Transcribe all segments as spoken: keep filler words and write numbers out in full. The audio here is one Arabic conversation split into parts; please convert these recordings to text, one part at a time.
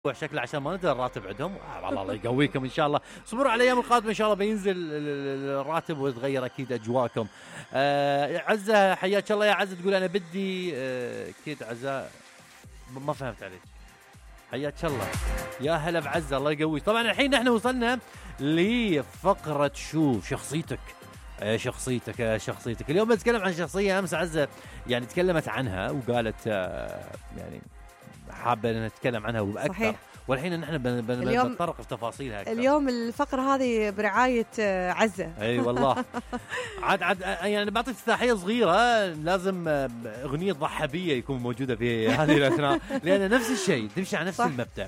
شكله عشان ما ندري الراتب عندهم. آه والله الله يقويكم ان شاء الله. صبروا على الايام القادمه ان شاء الله بينزل الراتب ويتغير اكيد اجواكم. آه عزه حياك الله يا عزه، تقول انا بدي آه اكيد عزاء ما فهمت عليك. حياك الله يا هلا بعزه الله يقويك. طبعا الحين نحن وصلنا لفقره شو شخصيتك. آه شخصيتك آه شخصيتك اليوم بنتكلم عن شخصيه امس عزه يعني تكلمت عنها وقالت آه يعني حابة نتكلم عنها وأكثر. صحيح. والحين نحن بنتطرق في تفاصيلها أكثر. اليوم الفقرة هذه برعاية عزة. أي والله. عاد عاد يعني بعطي افتتاحية صغيرة، لازم أغنية ضحبية يكون موجودة في هذه الأثناء لأن نفس الشيء تمشي على نفس صح. المبدأ.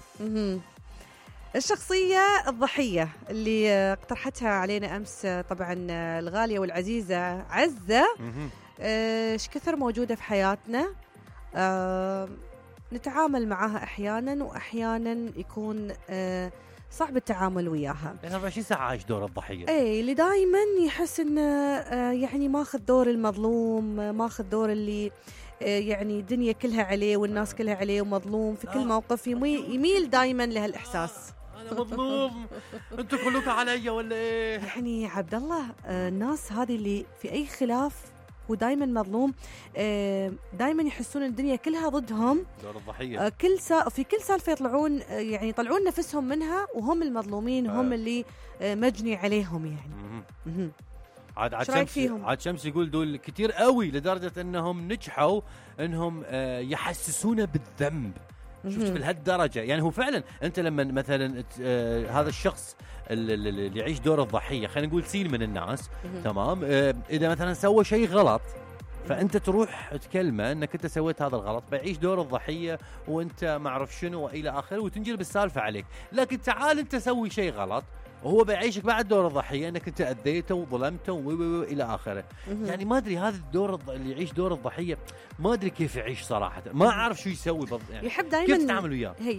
الشخصية الضحية اللي اقترحتها علينا أمس طبعا الغالية والعزيزة عزة، ايش كثر موجودة في حياتنا، أه نتعامل معها أحياناً وأحياناً يكون آه صعب التعامل وياها. يعني أربعة وعشرين ساعة عايش دور الضحية. إيه اللي دائماً يحس إنه آه يعني ماخذ دور المظلوم، ماخذ دور اللي آه يعني الدنيا كلها عليه والناس كلها عليه ومظلوم في كل موقف، يميل دائماً لهالإحساس. أنا مظلوم، أنتوا كلكم علي ولا إيه؟ يعني عبد الله آه الناس هذه اللي في أي خلاف ودايما مظلوم، دايما يحسون الدنيا كلها ضدهم، دور الضحية. كل سا في كل سالفة يطلعون يعني يطلعون نفسهم منها وهم المظلومين، هم آه. اللي مجني عليهم يعني. مم. عاد عاد شمس عاد شمس يقول دول كتير قوي لدرجة انهم نجحوا انهم يحسسونا بالذنب. شفت بهالدرجة يعني هو فعلا انت لما مثلا آه هذا الشخص اللي يعيش دور الضحية خلينا نقول سين من الناس تمام، آه اذا مثلا سوى شيء غلط فانت تروح تكلمه انك انت سويت هذا الغلط، بيعيش دور الضحية وانت ما اعرف شنو والى اخره وتنجلب السالفة عليك. لكن تعال انت سوي شيء غلط وهو بيعيشك بعد دور الضحية انك انت اذيته وظلمته والى اخره. يعني ما ادري هذا الدور اللي يعيش دور الضحية ما ادري كيف يعيش صراحة، ما اعرف شو يسوي يعني يحب دايما كيف تتعامل وياه.